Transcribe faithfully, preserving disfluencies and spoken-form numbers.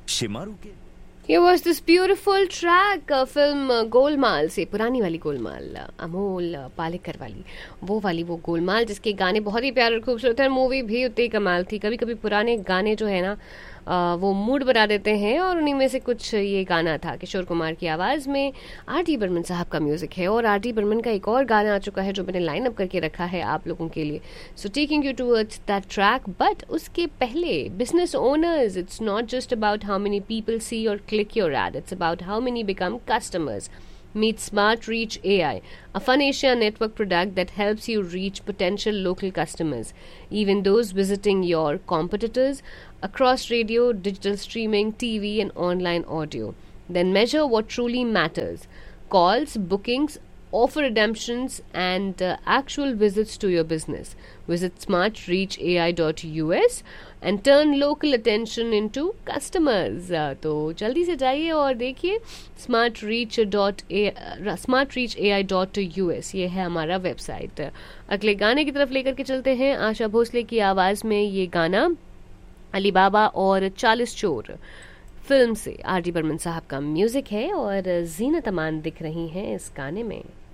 शिमारू के Here was this beautiful track uh, film uh, Golmaal से, पुरानी वाली गोलमाल, uh, अमोल uh, पालेकर वाली, वो वाली वो गोलमाल जिसके गाने बहुत ही प्यारे और खूबसूरत हैं। मूवी भी उतनी ही कमाल थी। कभी कभी पुराने गाने जो है ना uh, वो मूड बना देते हैं, और उन्हीं में से कुछ ये गाना था किशोर कुमार की आवाज़ में। आर डी बर्मन साहब का म्यूज़िक है, और आर डी बर्मन का एक और गाना आ चुका है जो मैंने लाइन अप करके रखा है आप लोगों के लिए। So taking you towards that track, but उसके पहले business owners, it's not just about how many people see और click your ad. It's about how many become customers. Meet Smart Reach A I, a Fun Asia network product that helps you reach potential local customers, even those visiting your competitors, across radio, digital streaming, T V, and online audio. Then measure what truly matters: calls, bookings, offer redemptions, and uh, actual visits to your business. Visit smart reach A I dot U S and turn local attention into customers. Uh, तो जल्दी से जाइए और देखिए smart reach dot smart reach a I dot U S, ये है हमारा website. अगले गाने की तरफ लेकर के चलते हैं। आशा भोसले की आवाज़ में ये गाना अली बाबा और चालीस चोर फिल्म से आर डी बर्मन साहब का म्यूजिक है, और जीनत अमान दिख रही हैं इस गाने में।